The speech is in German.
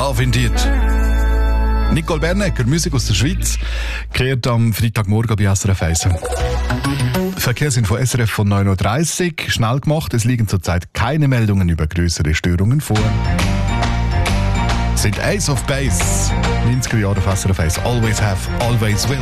Love Indeed. Nicole Bernecker, Musik aus der Schweiz, kreiert am Freitagmorgen bei SRF 1. Verkehrsinfo SRF von 9.30 Uhr. Schnell gemacht, es liegen zurzeit keine Meldungen über größere Störungen vor. Sind Ace of Base, 90er Jahre auf SRF 1. Always have, always will.